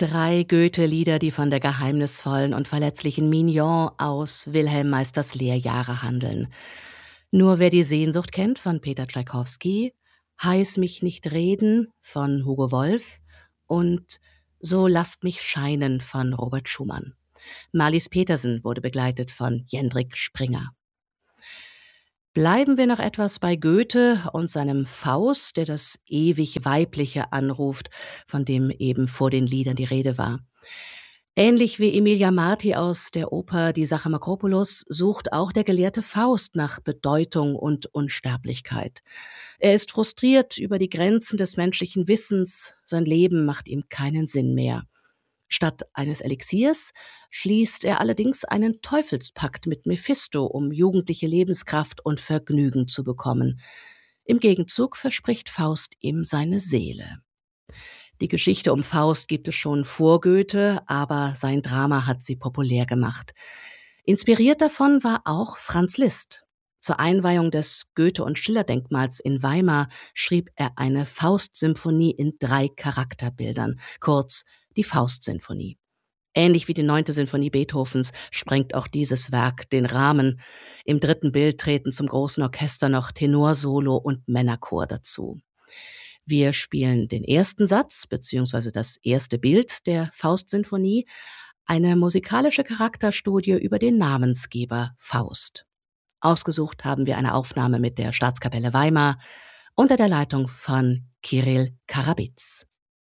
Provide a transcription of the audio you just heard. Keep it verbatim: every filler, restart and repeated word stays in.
Drei Goethe-Lieder, die von der geheimnisvollen und verletzlichen Mignon aus Wilhelm Meisters Lehrjahre handeln. Nur wer die Sehnsucht kennt von Peter Tschaikowski, Heiß mich nicht reden von Hugo Wolf und So lasst mich scheinen von Robert Schumann. Marlies Petersen wurde begleitet von Jendrik Springer. Bleiben wir noch etwas bei Goethe und seinem Faust, der das ewig Weibliche anruft, von dem eben vor den Liedern die Rede war. Ähnlich wie Emilia Marti aus der Oper Die Sache Makropulos sucht auch der gelehrte Faust nach Bedeutung und Unsterblichkeit. Er ist frustriert über die Grenzen des menschlichen Wissens, sein Leben macht ihm keinen Sinn mehr. Statt eines Elixiers schließt er allerdings einen Teufelspakt mit Mephisto, um jugendliche Lebenskraft und Vergnügen zu bekommen. Im Gegenzug verspricht Faust ihm seine Seele. Die Geschichte um Faust gibt es schon vor Goethe, aber sein Drama hat sie populär gemacht. Inspiriert davon war auch Franz Liszt. Zur Einweihung des Goethe- und Schiller-Denkmals in Weimar schrieb er eine Faust-Symphonie in drei Charakterbildern, kurz die Faust-Sinfonie. Ähnlich wie die neunte Sinfonie Beethovens sprengt auch dieses Werk den Rahmen. Im dritten Bild treten zum großen Orchester noch Tenorsolo und Männerchor dazu. Wir spielen den ersten Satz bzw. das erste Bild der Faust-Sinfonie, eine musikalische Charakterstudie über den Namensgeber Faust. Ausgesucht haben wir eine Aufnahme mit der Staatskapelle Weimar unter der Leitung von Kirill Karabitz.